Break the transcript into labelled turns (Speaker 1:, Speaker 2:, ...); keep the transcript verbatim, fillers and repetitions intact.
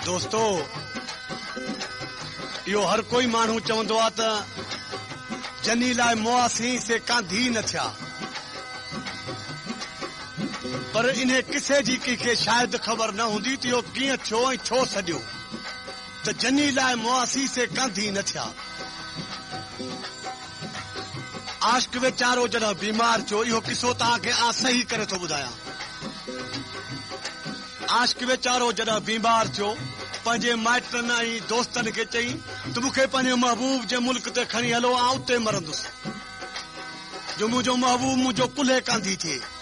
Speaker 1: दोस्तो यो हर कोई मानू चवंदो आहे त जनी लाइ मुआसी से कांधी न थिया, पर इन्हें किसे जी कंहिंखे शायद ख़बर न हूंदी त इहो कीअं थियो ऐं छो सॼो त जनी लाइ मुआसी से कांधी न थिया। आशिक वेचारो जॾहिं बीमार थियो, इहो किसो तव्हांखे आ सही करे थो ॿुधायां। आशिक वेचारो जॾहिं बीमार थियो, पंहिंजे माइटनि ऐं दोस्तनि खे चई त मूंखे पंहिंजे महबूब जे मुल्क ते खणी हलो, आउं उते मरंदुसि, जो मुंहिंजो महबूब मुंहिंजो कुल्हे कांधी थिए।